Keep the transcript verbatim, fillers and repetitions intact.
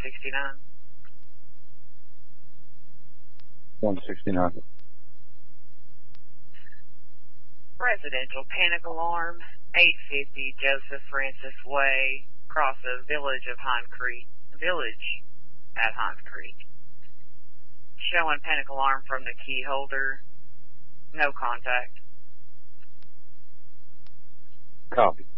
sixty-nine. one sixty-nine. Residential panic alarm, eight fifty Joseph Francis Way, across the village of Hind Creek, village at Hind Creek. Showing panic alarm from the key holder. No contact. Copy.